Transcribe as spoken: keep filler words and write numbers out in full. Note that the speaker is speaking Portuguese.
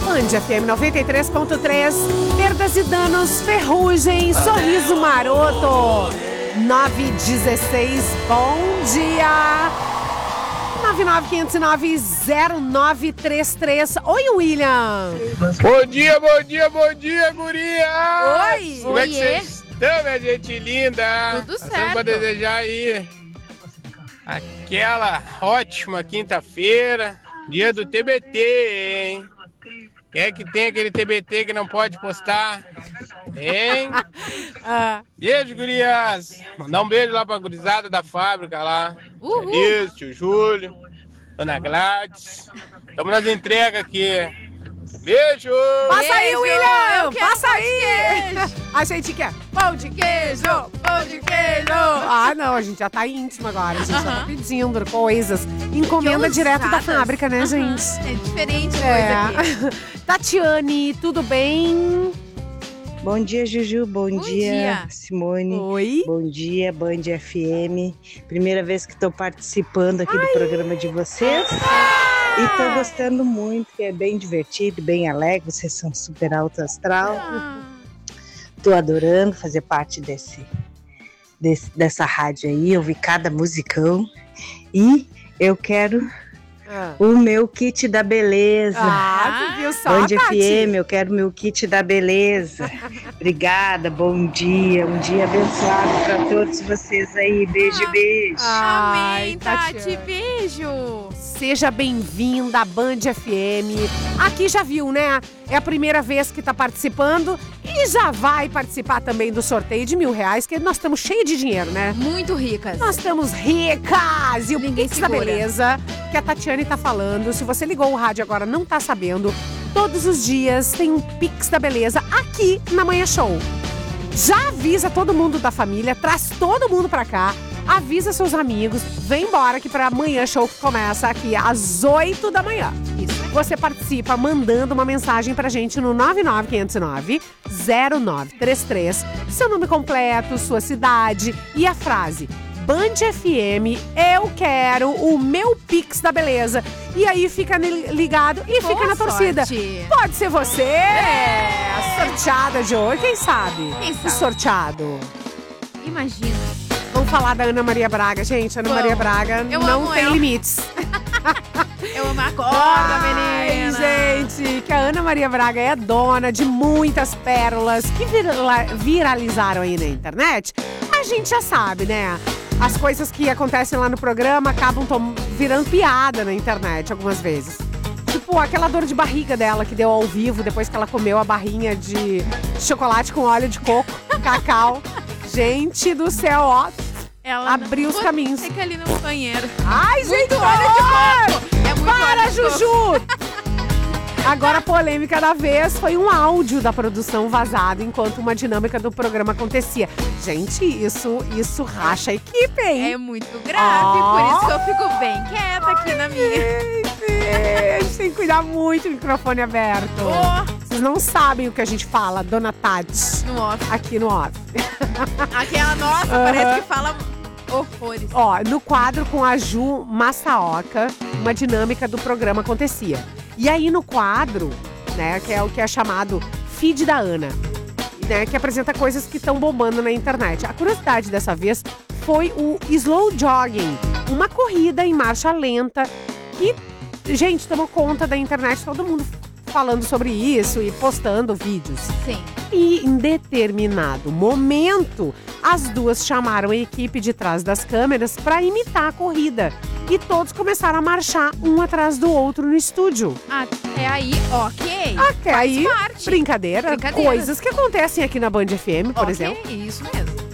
Band F M noventa e três ponto três. Perdas e danos, ferrugem, sorriso maroto. nove e dezesseis, bom dia. nove nove quinhentos e nove, zero nove três três. Oi, William. Bom dia, bom dia, bom dia, guria. Oi. Como é que vocês estão, minha gente linda? Tudo certo. Passando pra desejar aí aquela ótima quinta-feira, dia do T B T, hein? Quem é que tem aquele T B T que não pode postar? Hein? Ah, Beijo, gurias. Mandar um beijo lá pra gurizada da fábrica lá. Uhul. Isso, tio Júlio, Dona Gladys. Estamos nas entregas aqui. Beijo! passa aí, Beijo, William! eu quero Passa pão aí! de queijo. A gente quer pão de queijo! Pão de queijo! Ah, não, a gente já tá íntimo agora. A gente já tá Aham. pedindo coisas. Encomenda Que direto da ousadas. fábrica, né, Aham. gente? É diferente a coisa aqui. É. Tatiane, tudo bem? Bom dia, Juju. Bom, Bom dia, dia. Simone. Oi? Bom dia, Band F M. Primeira vez que estou participando aqui do programa de vocês. E estou gostando muito, que é bem divertido, bem alegre. Vocês são super alto astral. Ah, Estou adorando fazer parte desse, desse, dessa rádio aí. Eu vi cada musicão. E eu quero Ah, o meu kit da beleza. ah tu viu só, Band Tati? F M, eu quero meu kit da beleza. Obrigada, bom dia, um dia abençoado para todos vocês aí. Beijo, beijo. Ai, amém, Tati. Tatiane. Beijo. Seja bem-vinda à Band F M. Aqui já viu, né? É a primeira vez que tá participando e já vai participar também do sorteio de mil reais, que nós estamos cheios de dinheiro, né? Muito ricas. Nós estamos ricas! E o Ninguém Pix da segura. Beleza, que a Tatiane tá falando. Se você ligou o rádio agora e não tá sabendo, todos os dias tem um Pix da Beleza aqui na Manhã Show. Já avisa todo mundo da família, traz todo mundo pra cá, avisa seus amigos, vem embora que pra Manhã Show que começa aqui às oito da manhã. Isso aí. Você participa mandando uma mensagem pra gente no nove nove quinhentos e nove, zero nove três três, seu nome completo, sua cidade e a frase Band F M, eu quero o meu Pix da Beleza. E aí fica li- ligado e fica Boa na torcida. sorte. Pode ser você, a sorteada de hoje, quem sabe? Quem O sabe? sorteado. Imagina. Vamos falar da Ana Maria Braga, gente. Ana Vamos. Maria Braga Eu não amo tem ela. limites. Eu amo a corda, Ai, menina. gente, que a Ana Maria Braga é dona de muitas pérolas que virala- viralizaram aí na internet. A gente já sabe, né? As coisas que acontecem lá no programa acabam tom- virando piada na internet algumas vezes. Tipo, aquela dor de barriga dela que deu ao vivo depois que ela comeu a barrinha de chocolate com óleo de coco, cacau. Gente do céu, ó. Ela Abriu os caminhos. Fica ali no banheiro. Ai, gente, Muito óleo de coco. É muito Para, óleo de coco. Juju! Agora a polêmica da vez foi um áudio da produção vazado enquanto uma dinâmica do programa acontecia. Gente, isso, isso racha a equipe, hein? É muito grave, Ó. por isso que eu fico bem quieta aqui na minha. Gente, a gente tem que cuidar muito do microfone aberto. Oh, Vocês não sabem o que a gente fala, dona Tati, no off. aqui no off. Aquela nossa, Aham. parece que fala horrores. Ó, no quadro com a Ju Massaoka, uma dinâmica do programa acontecia. E aí no quadro, né, que é o que é chamado Feed da Ana, né, que apresenta coisas que estão bombando na internet. A curiosidade dessa vez foi o slow jogging, uma corrida em marcha lenta que, gente, tomou conta da internet, todo mundo falando sobre isso e postando vídeos. Sim. E em determinado momento, as duas chamaram a equipe de trás das câmeras para imitar a corrida. E todos começaram a marchar um atrás do outro no estúdio. Até aí, ok. Até Faz aí, parte. brincadeira, Brincadeiras. coisas que acontecem aqui na Band F M, por Ok, exemplo. isso mesmo.